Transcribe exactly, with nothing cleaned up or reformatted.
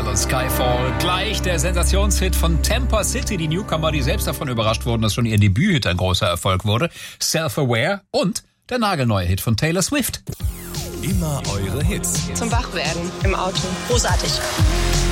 Thriller Skyfall. Gleich der Sensationshit von Tampa City. Die Newcomer, die selbst davon überrascht wurden, dass schon ihr Debüthit ein großer Erfolg wurde. Self-Aware und der nagelneue Hit von Taylor Swift. Immer eure Hits. Zum Wachwerden im Auto. Großartig.